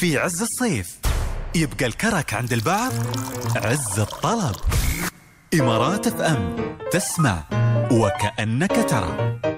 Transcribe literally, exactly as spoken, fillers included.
في عز الصيف يبقى الكرك عند البعض عز الطلب. إمارات اف ام، تسمع وكأنك ترى.